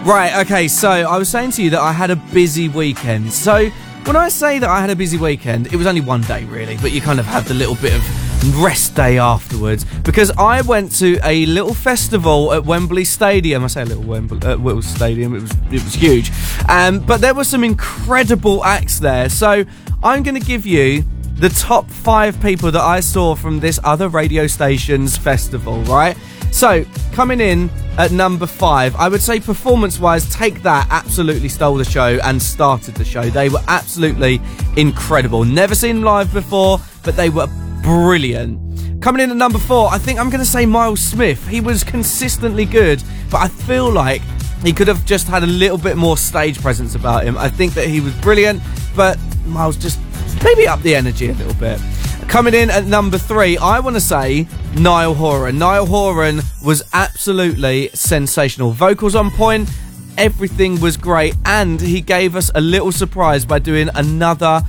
Right, okay, so I was saying to you that I had a busy weekend. So when I say that I had a busy weekend, it was only one day really, but you kind of have the little bit of rest day afterwards, because I went to a little festival at Wembley Stadium. I say a little Wembley Stadium, it was huge. But there were some incredible acts there. So I'm going to give you the top 5 people that I saw from this other radio station's festival, right? So, coming in at number 5, I would say performance-wise, Take That absolutely stole the show and started the show. They were absolutely incredible. Never seen them live before, but they were brilliant. Coming in at number 4, I think I'm going to say Miles Smith. He was consistently good, but I feel like he could have just had a little bit more stage presence about him. I think that he was brilliant, but Miles just maybe up the energy a little bit. Coming in at number 3, I want to say Niall Horan. Niall Horan was absolutely sensational. Vocals on point, everything was great, and he gave us a little surprise by doing another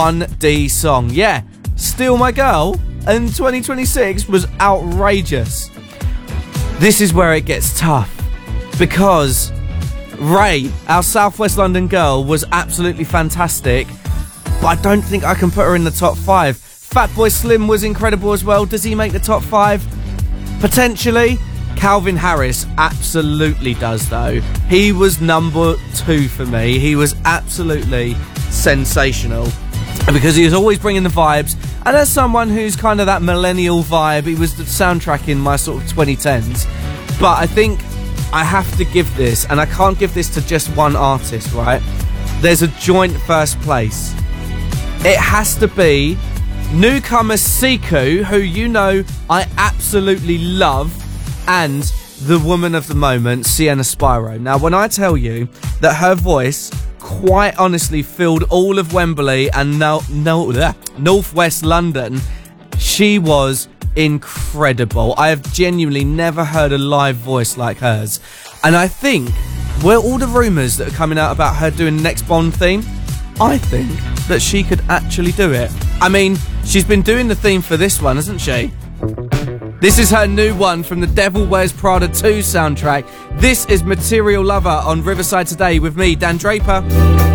1D song. Yeah, Steal My Girl in 2026 was outrageous. This is where it gets tough, because Ray, our Southwest London girl, was absolutely fantastic, but I don't think I can put her in the top 5. Fatboy Slim was incredible as well. Does he make the top 5? Potentially. Calvin Harris absolutely does, though. He was number 2 for me. He was absolutely sensational, because he was always bringing the vibes. And as someone who's kind of that millennial vibe, he was the soundtrack in my sort of 2010s. But I think I have to give this, and I can't give this to just one artist, right? There's a joint first place. It has to be newcomer Siku, who you know I absolutely love, and the woman of the moment, Sienna Spiro. Now, when I tell you that her voice quite honestly filled all of Wembley and Northwest London, she was incredible. I have genuinely never heard a live voice like hers. And I think, well, all the rumours that are coming out about her doing the next Bond theme, I think that she could actually do it. I mean, she's been doing the theme for this one, hasn't she? This is her new one from the Devil Wears Prada 2 soundtrack. This is Material Lover on Riverside Today with me, Dan Draper.